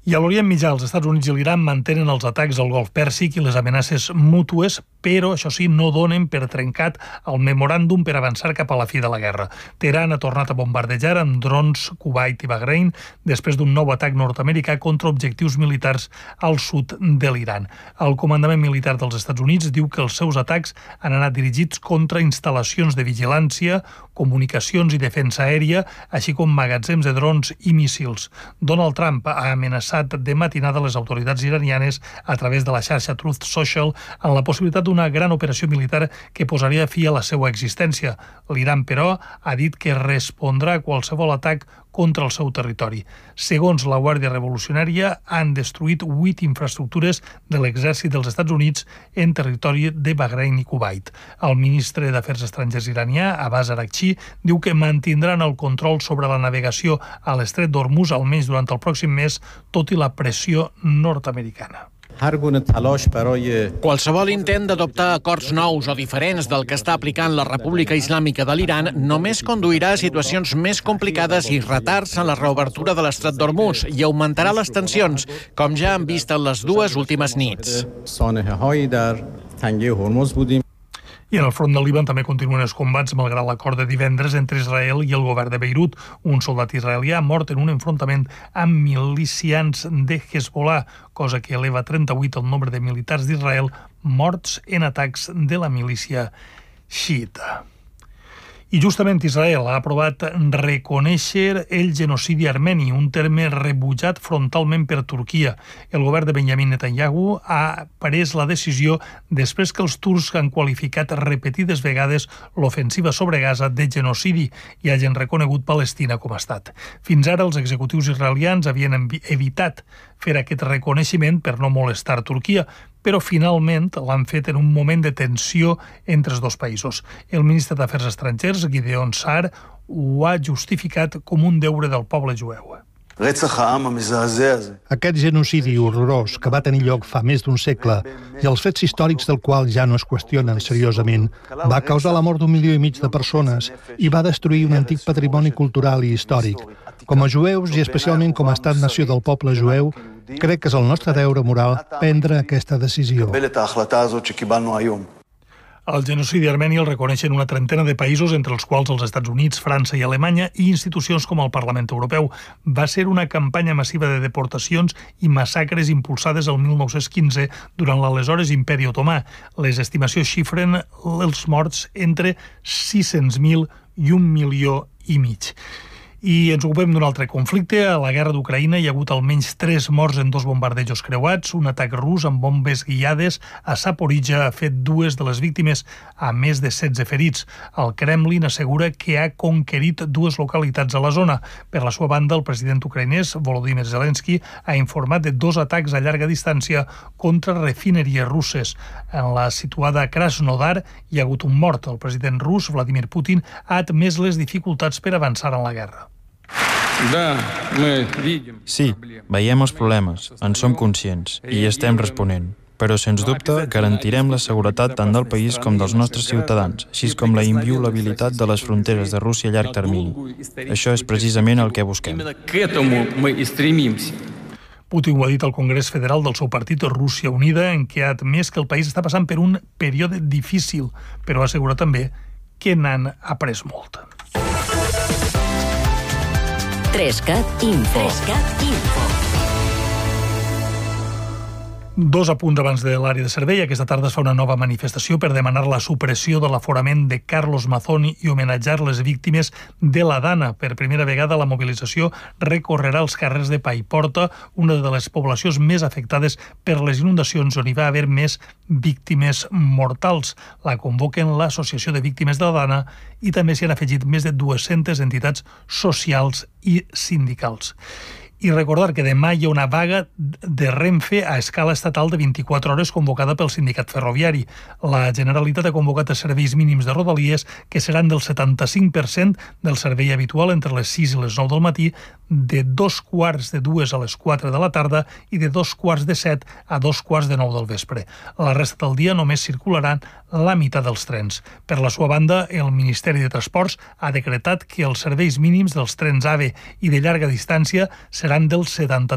I a l'Orient Mitjà, els Estats Units i l'Iran mantenen els atacs al Golf Pèrsic i les amenaces mútues, però, això sí, no donen per trencat el memoràndum per avançar cap a la fi de la guerra. Teheran ha tornat a bombardejar amb drons Kuwait i Bahrein després d'un nou atac nord-americà contra objectius militars al sud de l'Iran. El comandament militar dels Estats Units diu que els seus atacs han anat dirigits contra instal·lacions de vigilància, comunicacions i defensa aèria, així com magatzems de drons i míssils. Donald Trump ha amenaçat de matinada les autoritats iranianes a través de la xarxa Truth Social en la possibilitat d'una gran operació militar que posaria fi a la seva existència. L'Iran, però, ha dit que respondrà a qualsevol atac contra el seu territori. Segons la Guàrdia Revolucionària, han destruït 8 infraestructures de l'exèrcit dels Estats Units en territori de Bahrein i Kuwait. El ministre d'Afers Estrangers iranià, Abbas Araghchi, diu que mantindran el control sobre la navegació a l'estret d'Hormuz almenys durant el pròxim mes, tot i la pressió nord-americana. Qualsevol intent d'adoptar acords nous o diferents del que està aplicant la República Islàmica de l'Iran només conduirà a situacions més complicades i retards en la reobertura de l'estret d'Hormuz i augmentarà les tensions, com ja han vist en les dues últimes nits. I en el front del Líban també continuen els combats malgrat l'acord de divendres entre Israel i el govern de Beirut. Un soldat israelià ha mort en un enfrontament amb milicians de Hezbollah, cosa que eleva a 38 el nombre de militars d'Israel morts en atacs de la milícia xiita. I justament Israel ha aprovat reconèixer el genocidi armeni, un terme rebutjat frontalment per Turquia. El govern de Benjamin Netanyahu ha pres la decisió després que els turcs han qualificat repetides vegades l'ofensiva sobre Gaza de genocidi i hagin reconegut Palestina com a estat. Fins ara els executius israelians havien evitat fer aquest reconeixement per no molestar Turquia, però finalment l'han fet en un moment de tensió entre els dos països. El ministre d'Afers Estrangers, Gideon Saar, ho ha justificat com un deure del poble jueu. Aquest genocidi horrorós que va tenir lloc fa més d'un segle i els fets històrics del qual ja no es qüestionen seriosament va causar la mort d'1,5 milió de persones i va destruir un antic patrimoni cultural i històric. Com a jueus i especialment com a estat-nació del poble jueu, crec que és el nostre deure moral prendre aquesta decisió. El genocidi armeni el reconeixen una trentena de països, entre els quals els Estats Units, França i Alemanya, i institucions com el Parlament Europeu. Va ser una campanya massiva de deportacions i massacres impulsades el 1915 durant l'aleshores Imperi Otomà. Les estimacions xifren els morts entre 600.000 i 1,5 milió. I ens ocupem d'un altre conflicte. A la guerra d'Ucraïna hi ha hagut almenys 3 morts en 2 bombardejos creuats. Un atac rus amb bombes guiades a Zaporizhia ha fet 2 de les víctimes, a més de 16 ferits. El Kremlin assegura que ha conquerit 2 localitats a la zona. Per la seva banda, el president ucraïnès Volodymyr Zelensky ha informat de 2 atacs a llarga distància contra refineries russes. En la situada a Krasnodar hi ha hagut un mort. El president rus, Vladimir Putin, ha admès les dificultats per avançar en la guerra. Sí, veiem els problemes, en som conscients i hi estem responent. Però, sens dubte, garantirem la seguretat tant del país com dels nostres ciutadans, així com la inviolabilitat de les fronteres de Rússia a llarg termini. Això és precisament el que busquem. Putin ho ha dit al Congrés Federal del seu partit Rússia Unida, en què ha admès que el país està passant per un període difícil, però ha assegurat també que n'han après molt. 3CAT Info. 2 apunts abans de l'àrea de servei. Aquesta tarda es fa una nova manifestació per demanar la supressió de l'aforament de Carlos Mazón i homenatjar les víctimes de la Dana. Per primera vegada la mobilització recorrerà els carrers de Paiporta, una de les poblacions més afectades per les inundacions on hi va haver més víctimes mortals. La convoquen l'Associació de Víctimes de la Dana i també s'hi han afegit més de 200 entitats socials i sindicals. I recordar que demà hi ha una vaga de Renfe a escala estatal de 24 hores convocada pel sindicat ferroviari. La Generalitat ha convocat els serveis mínims de Rodalies, que seran del 75% del servei habitual entre les 6 i les 9 del matí, de 2:45 a les 4 de la tarda i de 2:45 a 2:45 del vespre. La resta del dia només circularan la meitat dels trens. Per la seva banda, el Ministeri de Transports ha decretat que els serveis mínims dels trens AVE i de llarga distància seran del 73%